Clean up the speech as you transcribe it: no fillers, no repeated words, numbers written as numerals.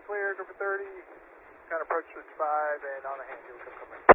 clear, group of 30, kind of approach switch 5, and on the hand, you'll come in.